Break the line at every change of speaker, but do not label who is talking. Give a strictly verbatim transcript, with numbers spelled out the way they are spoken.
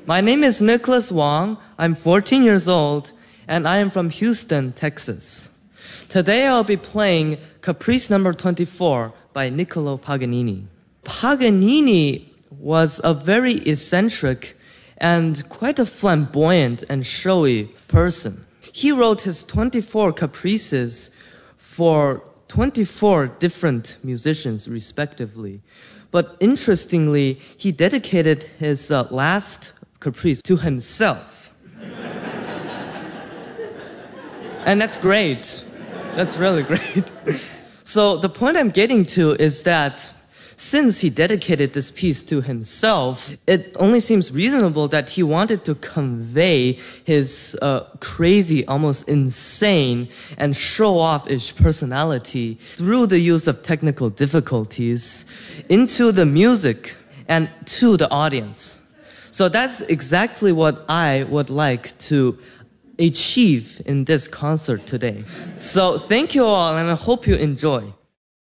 My name is Nicholas Wong. I'm fourteen years old, and I am from Houston, Texas. Today I'll be playing Caprice number twenty-four by Niccolo Paganini. Paganini was a very eccentric and quite a flamboyant and showy person. He wrote his twenty-four caprices for twenty-four different musicians, respectively. But interestingly, he dedicated his uh, last caprice to himself. And that's great. That's really great. So the point I'm getting to is that since he dedicated this piece to himself, it only seems reasonable that he wanted to convey his uh, crazy, almost insane, and show-off-ish personality through the use of technical difficulties into the music and to the audience. So that's exactly what I would like to achieve in this concert today. So thank you all, and I hope you enjoy.